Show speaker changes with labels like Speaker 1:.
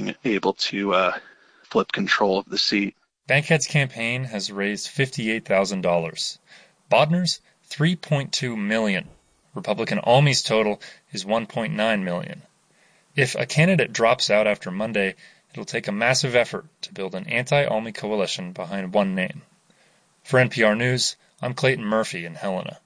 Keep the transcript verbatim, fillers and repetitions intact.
Speaker 1: being able to uh, flip control of the seat.
Speaker 2: Bankhead's campaign has raised fifty-eight thousand dollars. Bodner's, three point two million dollars. Republican Almey's total is one point nine million dollars. If a candidate drops out after Monday, it'll take a massive effort to build an anti-Almey coalition behind one name. For N P R News, I'm Clayton Murphy in Helena.